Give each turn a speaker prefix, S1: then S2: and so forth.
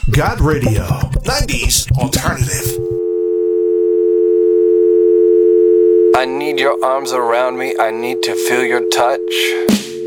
S1: God Radio, 90s alternative.
S2: I need your arms around me. I need to feel your touch.